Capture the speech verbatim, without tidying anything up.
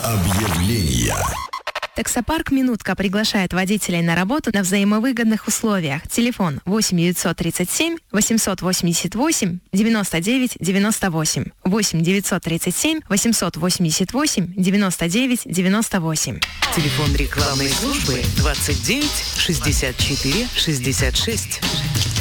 Объявления. Таксопарк «Минутка» приглашает водителей на работу на взаимовыгодных условиях. Телефон восемь девятьсот тридцать семь восемьсот восемьдесят восемь девяносто девять девяносто восемь. восемь девятьсот тридцать семь восемьсот восемьдесят восемь девяносто девять девяносто восемь. Телефон рекламной службы двадцать девять шестьдесят четыре шестьдесят шесть.